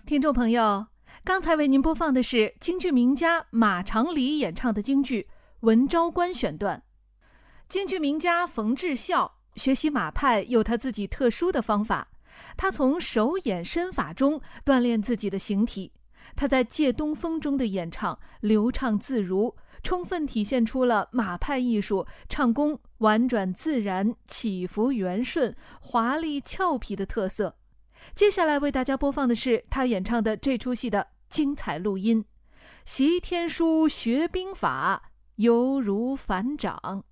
听众朋友，刚才为您播放的是京剧名家马长礼演唱的京剧《文昭关》选段。京剧名家冯志孝学习马派有他自己特殊的方法，他从手眼身法中锻炼自己的形体。他在《借东风》中的演唱流畅自如，充分体现出了马派艺术唱功婉转自然、起伏圆顺、华丽俏皮的特色。接下来为大家播放的是他演唱的这出戏的精彩录音：习天书学兵法，犹如反掌。